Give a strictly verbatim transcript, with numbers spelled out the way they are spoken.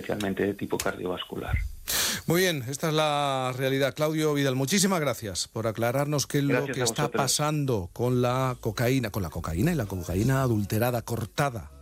especialmente de tipo cardiovascular. Muy bien, esta es la realidad. Claudio Vidal, muchísimas gracias por aclararnos qué es lo que está pasando con la cocaína, con la cocaína y la cocaína adulterada, cortada